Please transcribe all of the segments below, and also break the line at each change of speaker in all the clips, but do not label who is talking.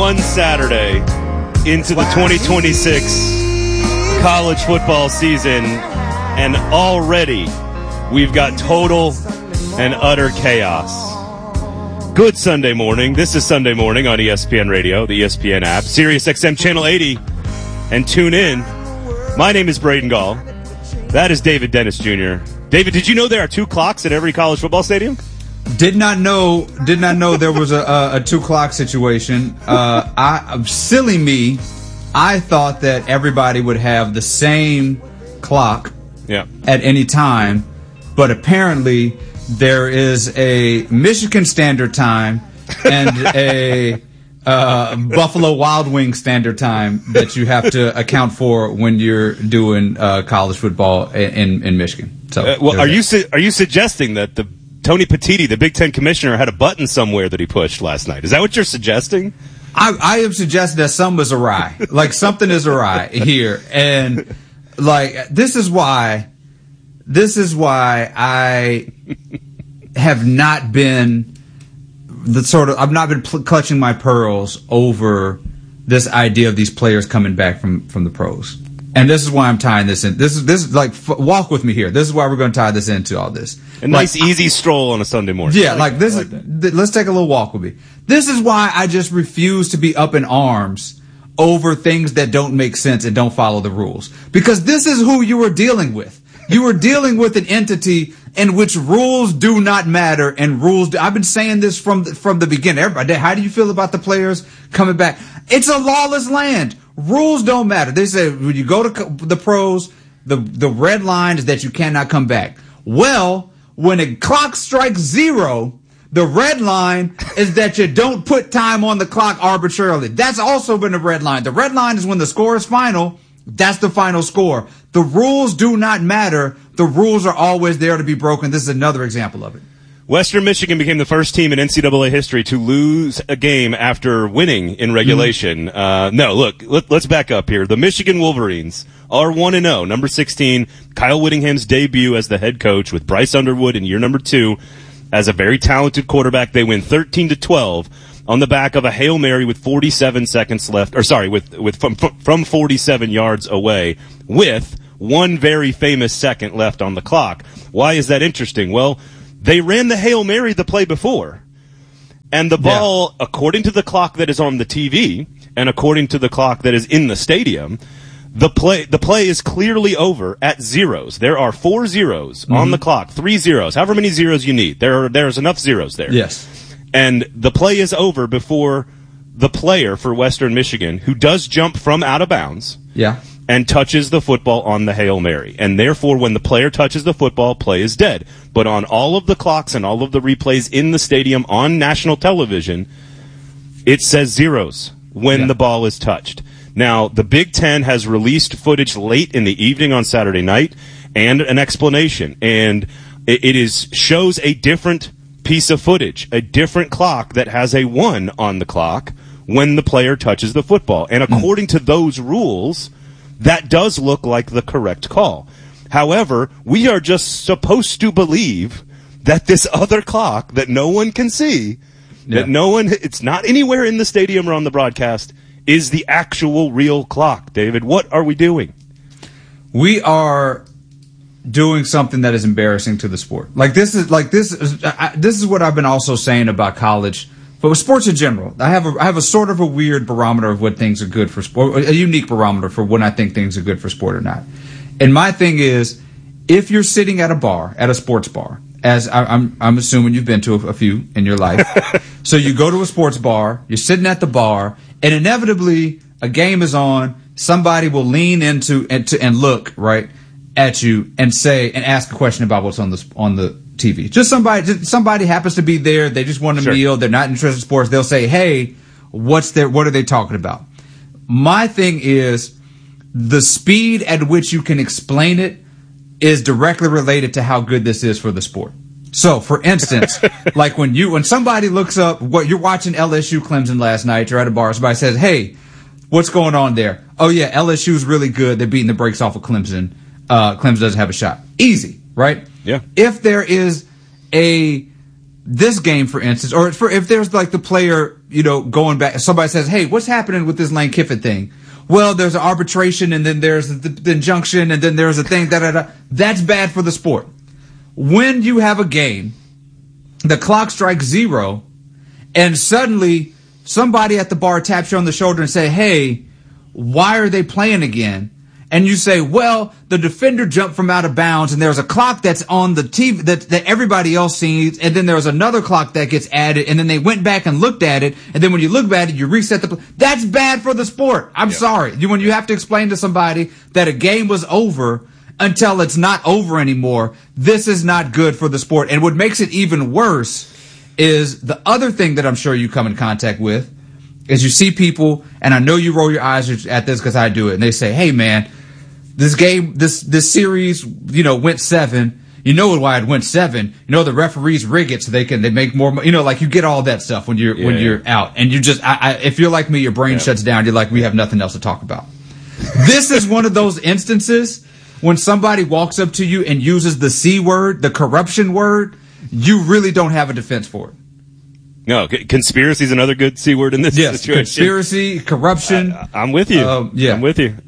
one Saturday into the 2026 college football season, and already we've got total and utter chaos. Good Sunday morning. This is Sunday morning on ESPN Radio, the ESPN app, Sirius XM Channel 80, and tune in. My name is Braden Gall. That is David Dennis Jr. David, did you know there are 2 clocks at every college football stadium?
Did not know there was a 2 clock situation. Silly me, I thought that everybody would have the same clock at any time, but apparently there is a Michigan Standard Time and a Buffalo Wild Wings Standard Time that you have to account for when you're doing college football in Michigan. So,
are you suggesting that the Tony Petitti, the Big Ten commissioner, had a button somewhere that he pushed last night? Is that what you're suggesting?
I am suggesting that something is awry. Like, something is awry here, and like this is why I have not been I've not been clutching my pearls over this idea of these players coming back from the pros. And this is why I'm tying this in. This is like, walk with me here. This is why we're going to tie this into all this.
A nice, easy stroll on a Sunday morning.
Yeah, let's take a little walk with me. This is why I just refuse to be up in arms over things that don't make sense and don't follow the rules. Because this is who you are dealing with. You are dealing with an entity in which rules do not matter, and I've been saying this from the beginning. Everybody, how do you feel about the players coming back? It's a lawless land. Rules don't matter. They say when you go to the pros, the red line is that you cannot come back. Well, when a clock strikes 0, the red line is that you don't put time on the clock arbitrarily. That's also been the red line. The red line is when the score is final. That's the final score. The rules do not matter. The rules are always there to be broken. This is another example of it.
Western Michigan became the first team in NCAA history to lose a game after winning in regulation. Let's back up here. The Michigan Wolverines are 1-0. Number 16, Kyle Whittingham's debut as the head coach with Bryce Underwood in year number 2 as a very talented quarterback. They win 13-12. On the back of a Hail Mary with 47 seconds left, from 47 yards away, with one very famous second left on the clock. Why is that interesting? Well, they ran the Hail Mary the play before, and the ball, according to the clock that is on the TV, and according to the clock that is in the stadium, the play is clearly over at zeros. There are 4 zeros on the clock, 3 zeros, however many zeros you need. There's enough zeros there.
Yes.
And the play is over before the player for Western Michigan, who does jump from out of bounds, and touches the football on the Hail Mary. And therefore, when the player touches the football, play is dead. But on all of the clocks and all of the replays in the stadium on national television, it says zeros when the ball is touched. Now, the Big Ten has released footage late in the evening on Saturday night and an explanation. And it shows a different piece of footage, a different clock that has a 1 on the clock when the player touches the football. And according to those rules, that does look like the correct call. However, we are just supposed to believe that this other clock that no one can see, it's not anywhere in the stadium or on the broadcast, is the actual real clock. David, what are we doing?
We are doing something that is embarrassing to the sport. This is what I've been also saying about college, but with sports in general. I have a sort of a weird barometer of what things are good for sport, a unique barometer for when I think things are good for sport or not. And my thing is, if you're sitting at a bar, at a sports bar, as I'm assuming you've been to a few in your life, so you go to a sports bar, you're sitting at the bar, and inevitably a game is on. Somebody will lean into and look right at you and ask a question about what's on the TV. Just somebody happens to be there. They just want a meal. They're not interested in sports. They'll say, "Hey, what are they talking about?" My thing is, the speed at which you can explain it is directly related to how good this is for the sport. So, for instance, like when somebody looks up what you're watching LSU Clemson last night, you're at a bar, somebody says, "Hey, what's going on there?" "Oh yeah, LSU's really good. They're beating the brakes off of Clemson. Clemson doesn't have a shot." Easy, right?
Yeah.
If there is a this game, for instance, or if there's like the player, going back, somebody says, hey, what's happening with this Lane Kiffin thing? Well, there's an arbitration, and then there's the injunction, and then there's a thing, That's bad for the sport. When you have a game, the clock strikes 0, and suddenly somebody at the bar taps you on the shoulder and say, hey, why are they playing again? And you say, well, the defender jumped from out of bounds, and there's a clock that's on the TV that everybody else sees, and then there's another clock that gets added, and then they went back and looked at it, and then when you look at it, you reset the play. That's bad for the sport. I'm sorry. When you have to explain to somebody that a game was over until it's not over anymore, this is not good for the sport. And what makes it even worse is the other thing that I'm sure you come in contact with is you see people, and I know you roll your eyes at this because I do it, and they say, hey, man, this game, this series, went 7. You know why it went 7. The referees rig it so they make more money. Like you get all that stuff when you're out. And you just, if you're like me, your brain shuts down. You're like, we have nothing else to talk about. This is one of those instances when somebody walks up to you and uses the C word, the corruption word, you really don't have a defense for it.
No, conspiracy is another good C word in this situation.
Conspiracy, corruption.
I'm with you. I'm with you.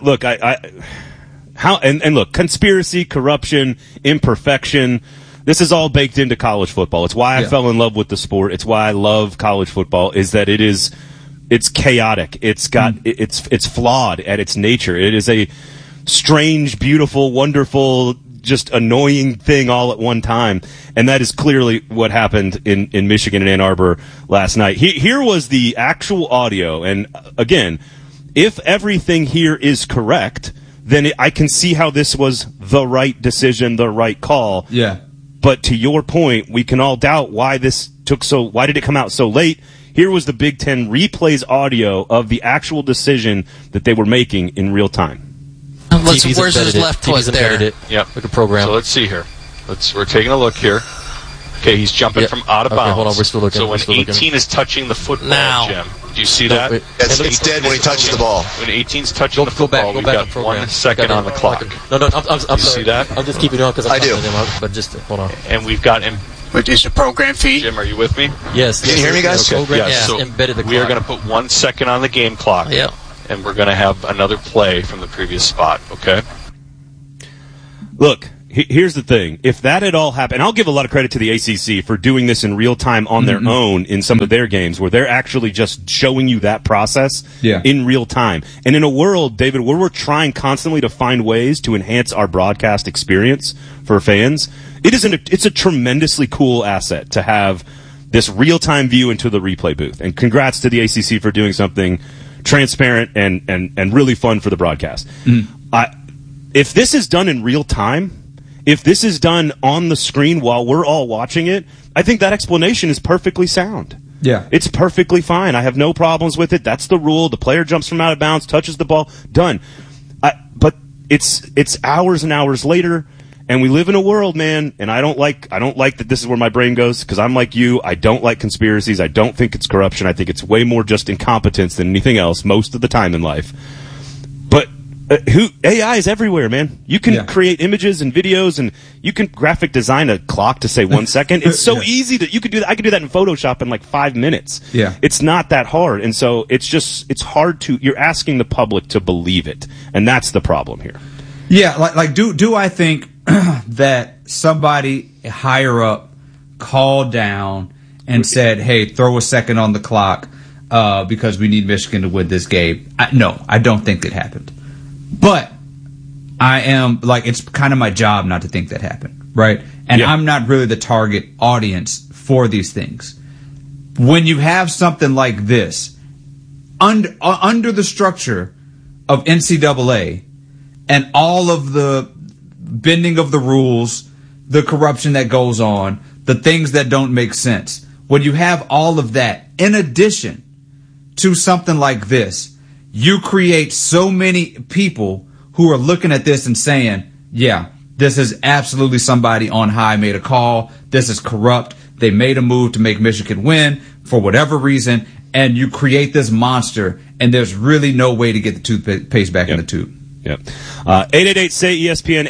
Look, conspiracy, corruption, imperfection. This is all baked into college football. It's why I fell in love with the sport. It's why I love college football. Is that it's chaotic. It's flawed at its nature. It is a strange, beautiful, wonderful, just annoying thing all at one time, and that is clearly what happened in Michigan and Ann Arbor last night. Here was the actual audio, and again, if everything here is correct, then I can see how this was the right decision, the right call.
Yeah.
But to your point, we can all doubt why this why did it come out so late? Here was the Big Ten replays audio of the actual decision that they were making in real time.
Where's his left foot there?
Yep.
Like a program.
So let's see here. We're taking a look here. Okay, he's jumping from out of bounds.
Hold on, we're still looking.
So when 18 is touching the football, Jim, do you see that?
It's dead when he touches the ball.
When 18's touching the football, we've got 1 second on the clock.
No, I'm sorry.
See that?
I'll just keep it on because
I do.
But just hold on.
And we've got him.
Which is the program feed.
Jim, are you with me?
Yes.
Can you hear me, guys?
So
embedded the clock.
We are going to put 1 second on the game clock.
Yeah.
And we're going to have another play from the previous spot, okay?
Look, here's the thing. If that had all happened, and I'll give a lot of credit to the ACC for doing this in real time on their own in some of their games where they're actually just showing you that process in real time. And in a world, David, where we're trying constantly to find ways to enhance our broadcast experience for fans, it's a tremendously cool asset to have this real-time view into the replay booth. And congrats to the ACC for doing something transparent and really fun for the broadcast. If this is done in real time, if this is done on the screen while we're all watching it, I think that explanation is perfectly sound.
Yeah.
It's perfectly fine. I have no problems with it. That's the rule. The player jumps from out of bounds, touches the ball, done. But it's hours and hours later, and we live in a world, man, and I don't like that this is where my brain goes, because I'm like you. I don't like conspiracies. I don't think it's corruption. I think it's way more just incompetence than anything else most of the time in life. But AI is everywhere, man. You can create images and videos, and you can graphic design a clock to say 1 second. It's so easy that you could do that. I could do that in Photoshop in like 5 minutes.
Yeah.
It's not that hard. And so it's hard you're asking the public to believe it. And that's the problem here.
Yeah. Do I think that somebody higher up called down and said, hey, throw a second on the clock, because we need Michigan to win this game? No, I don't think it happened. But I am, it's kind of my job not to think that happened, right? And I'm not really the target audience for these things. When you have something like this, under the structure of NCAA and all of the bending of the rules, the corruption that goes on, the things that don't make sense, when you have all of that, in addition to something like this, you create so many people who are looking at this and saying, yeah, this is absolutely somebody on high made a call. This is corrupt. They made a move to make Michigan win for whatever reason. And you create this monster, and there's really no way to get the toothpaste back in the tube.
Yep. 888-SAY-ESPN,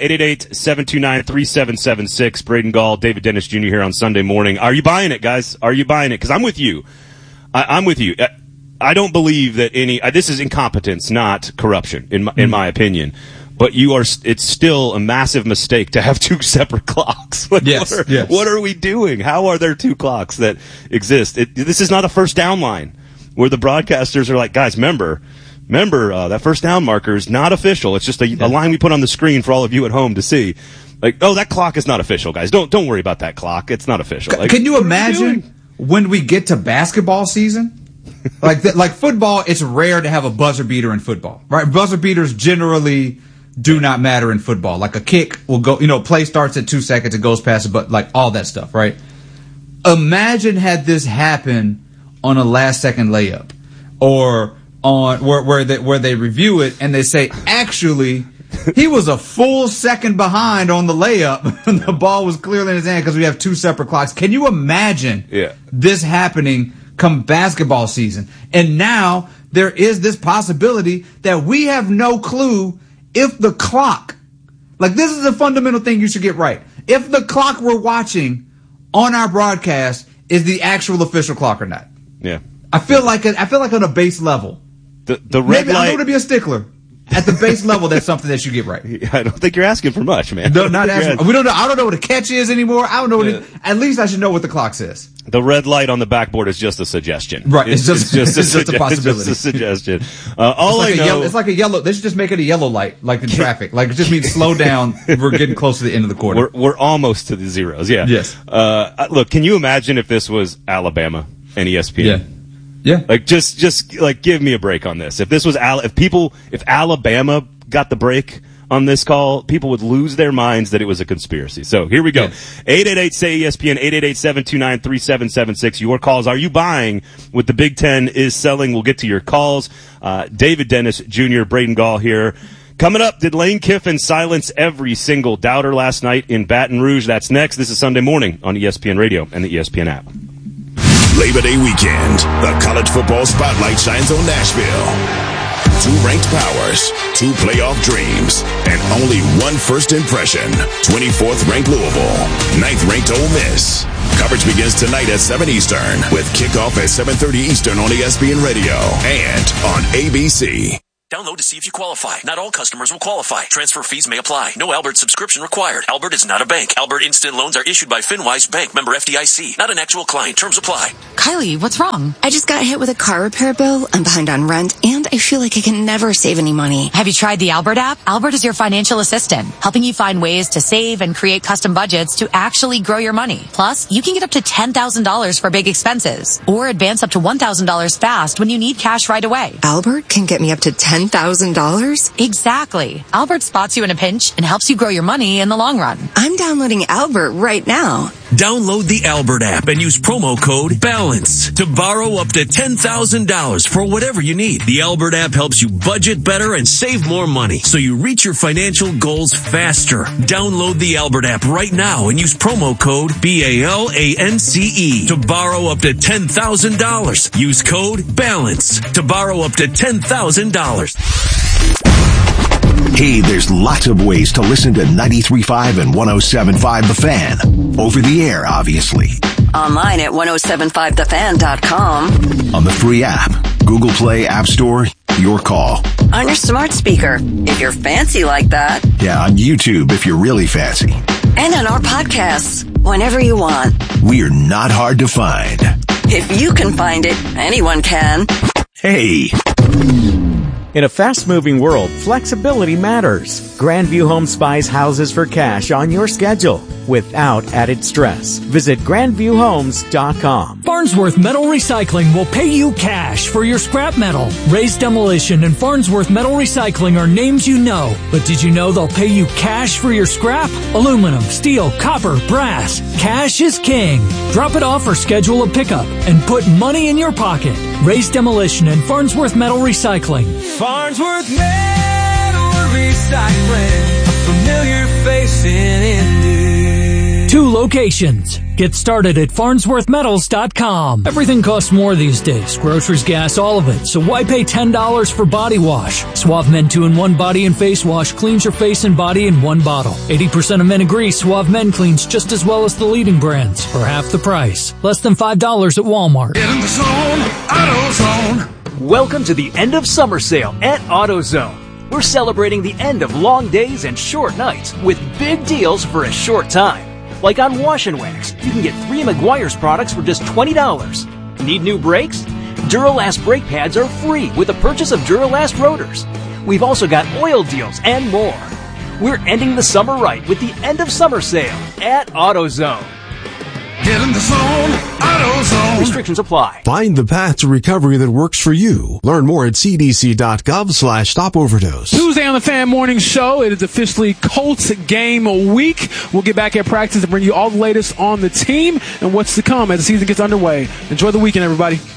888-729-3776. Braden Gall, David Dennis Jr. here on Sunday morning. Are you buying it, guys? Are you buying it? Because I'm with you. I'm with you. I don't believe that this is incompetence, not corruption, in my opinion. But it's still a massive mistake to have two separate clocks. Like,
yes.
What are we doing? How are there two clocks that exist? This is not a first down line where the broadcasters are like, guys, remember, that first down marker is not official. It's just a line we put on the screen for all of you at home to see. Like, oh, that clock is not official, guys. Don't worry about that clock. It's not official. Like,
can you imagine when we get to basketball season? like football, it's rare to have a buzzer beater in football, right? Buzzer beaters generally do not matter in football. Like a kick will go, play starts at 2 seconds, it goes past it, but like all that stuff, right? Imagine had this happen on a last second layup or on where they review it and they say, actually, he was a full second behind on the layup and the ball was clearly in his hand because we have two separate clocks. Can you imagine this happening come basketball season? And now there is this possibility that we have no clue if the clock, like this is a fundamental thing you should get right. If the clock we're watching on our broadcast is the actual official clock or not.
Yeah.
I feel like on a base level.
The red light.
I don't want to be a stickler. At the base level, that's something that you get right.
I don't think you're asking for much, man.
No, not asking. We don't know. I don't know what a catch is anymore. I don't know what at least I should know what the clock says.
The red light on the backboard is just a suggestion.
Right. It's just a possibility.
It's just a suggestion. It's
like a yellow. They should just make it a yellow light, like in traffic. Like it just means slow down. We're getting close to the end of the quarter.
We're almost to the zeros. Yeah.
Yes.
Look, can you imagine if this was Alabama and ESPN?
Yeah.
Like just like give me a break on this. If this was if Alabama got the break on this call, people would lose their minds that it was a conspiracy. So here we go. 888-SAY-ESPN, 888-729-3776. Your calls. Are you buying what the Big Ten is selling? We'll get to your calls. David Dennis Jr., Braden Gall here. Coming up, did Lane Kiffin silence every single doubter last night in Baton Rouge? That's next. This is Sunday morning on ESPN Radio and the ESPN app.
Labor Day weekend, the college football spotlight shines on Nashville. 2 ranked powers, 2 playoff dreams, and only one first impression. 24th ranked Louisville, 9th ranked Ole Miss. Coverage begins tonight at 7 Eastern with kickoff at 7:30 Eastern on ESPN Radio and on ABC.
Download to see if you qualify. Not all customers will qualify. Transfer fees may apply. No Albert subscription required. Albert is not a bank. Albert Instant Loans are issued by FinWise Bank, member FDIC. Not an actual client. Terms apply.
Kylie, what's wrong? I just got hit with a car repair bill. I'm behind on rent, and I feel like I can never save any money.
Have you tried the Albert app? Albert is your financial assistant, helping you find ways to save and create custom budgets to actually grow your money. Plus, you can get up to $10,000 for big expenses, or advance up to $1,000 fast when you need cash right away.
Albert can get me up to $10,000?
Exactly. Albert spots you in a pinch and helps you grow your money in the long run.
I'm downloading Albert right now.
Download the Albert app and use promo code BALANCE to borrow up to $10,000 for whatever you need. The Albert app helps you budget better and save more money so you reach your financial goals faster. Download the Albert app right now and use promo code BALANCE to borrow up to $10,000. Use code BALANCE to borrow up to $10,000.
Hey, there's lots of ways to listen to 93.5 and 107.5 The Fan. Over the air, obviously.
Online at 1075thefan.com.
On the free app, Google Play, App Store, your call.
On your smart speaker, if you're fancy like that.
Yeah, on YouTube, if you're really fancy.
And on our podcasts, whenever you want.
We're not hard to find.
If you can find it, anyone can.
Hey.
In a fast-moving world, flexibility matters. Grandview Homes buys houses for cash on your schedule without added stress. Visit grandviewhomes.com.
Farnsworth Metal Recycling will pay you cash for your scrap metal. Raised Demolition and Farnsworth Metal Recycling are names you know. But did you know they'll pay you cash for your scrap? Aluminum, steel, copper, brass. Cash is king. Drop it off or schedule a pickup and put money in your pocket. Raised Demolition and Farnsworth Metal Recycling.
Farnsworth Metal Recycling, a familiar face in Indy.
2 locations. Get started at FarnsworthMetals.com. Everything costs more these days. Groceries, gas, all of it. So why pay $10 for body wash? Suave Men 2-in-1 Body and Face Wash cleans your face and body in one bottle. 80% of men agree Suave Men cleans just as well as the leading brands for half the price. Less than $5 at Walmart.
Get in the zone, AutoZone.
Welcome to the end of summer sale at AutoZone. We're celebrating the end of long days and short nights with big deals for a short time. Like on Wash and Wax, you can get 3 Meguiar's products for just $20. Need new brakes? Duralast brake pads are free with the purchase of Duralast rotors. We've also got oil deals and more. We're ending the summer right with the end of summer sale at AutoZone.
Get in the zone, AutoZone.
Restrictions apply.
Find the path to recovery that works for you. Learn more at cdc.gov/stopoverdose.
Tuesday on the Fan Morning Show, it is officially Colts game week. We'll get back at practice and bring you all the latest on the team and what's to come as the season gets underway. Enjoy the weekend, everybody.